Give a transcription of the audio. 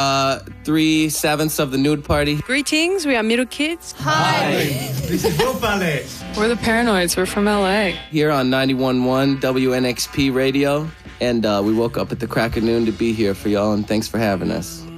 3/7 of the nude party. Greetings, we are Middle Kids. Hi, this is Wolf Alex. We're the Paranoids, we're from LA. Here on 91.1 WNXP Radio. And we woke up at the crack of noon to be here for y'all, and thanks for having us.